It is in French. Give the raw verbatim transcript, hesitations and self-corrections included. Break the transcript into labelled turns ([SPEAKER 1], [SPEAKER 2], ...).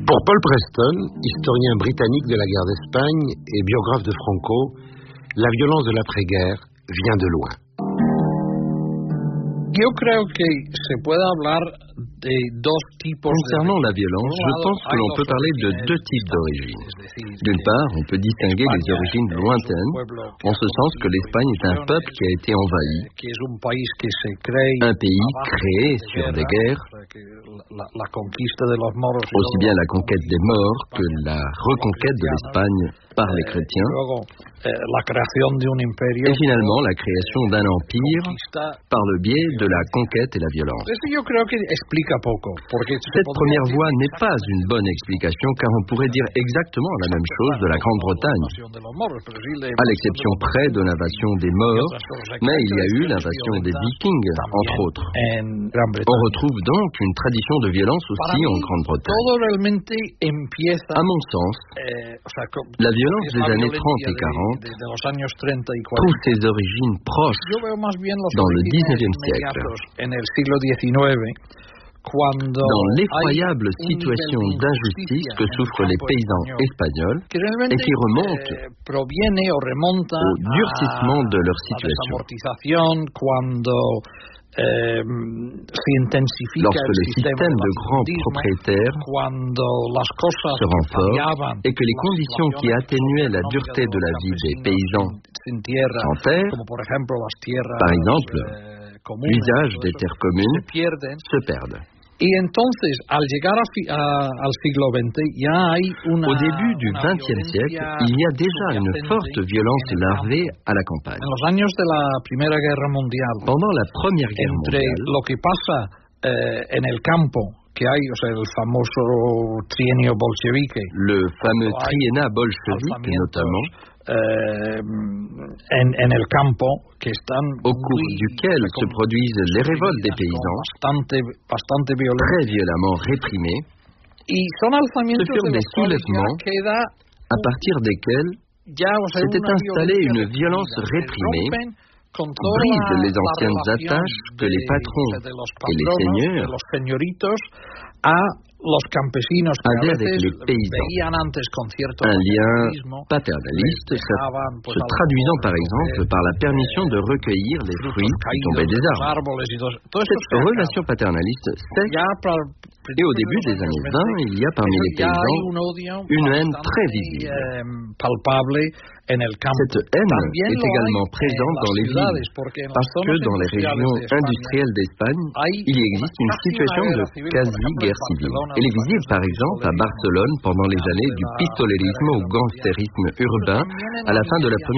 [SPEAKER 1] Pour Paul Preston, historien britannique de la guerre d'Espagne et biographe de Franco, la violence de l'après-guerre vient de loin.
[SPEAKER 2] Yo creo que se puede hablar de dos tipos.
[SPEAKER 3] Concernant la violence, je pense que l'on peut parler de deux types d'origines. D'une part, on peut distinguer les origines lointaines, en ce sens que l'Espagne est un peuple qui a été envahi, un pays créé sur des guerres, aussi bien la conquête des morts que la reconquête de l'Espagne par les chrétiens, et finalement la création d'un empire par le biais de la conquête et la violence. Cette première voie n'est pas une bonne explication, car on pourrait dire exactement la même chose de la Grande-Bretagne, à l'exception près de l'invasion des Maures, mais il y a eu l'invasion des Vikings, entre autres. On retrouve donc une tradition de violence aussi en Grande-Bretagne. À mon sens, la violence des années trente et quarante trouve ses origines proches dans le dix-neuvième siècle, dans l'effroyable situation d'injustice que souffrent les paysans espagnols et qui remonte au durcissement de leur situation. Lorsque le système de grands propriétaires se renforce et que les conditions qui atténuaient la dureté de la vie des paysans en terre, par exemple l'usage des terres communes, se perdent. Au début du vingtième siècle, il y a déjà une forte violence larvée à la campagne. Pendant la Première Guerre mondiale, le fameux triennat bolchevique notamment, au cours duquel se produisent les révoltes des paysans, très violemment réprimées, ce furent des soulèvements à partir desquels s'était installée une violence réprimée, brise les anciennes attaches que les patrons et les seigneurs avaient avec les paysans. Un lien paternaliste se traduisant par exemple par la permission de recueillir les fruits qui tombaient des arbres. Cette relation paternaliste sèche, et au début des années vingt, il y a parmi les paysans une haine très visible. Cette haine est également présente dans les villes, parce que dans les régions industrielles d'Espagne, il existe une situation de quasi-guerre civile. Elle est visible par exemple à Barcelone pendant les années du pistolerisme ou gangstérisme urbain à la fin de la Première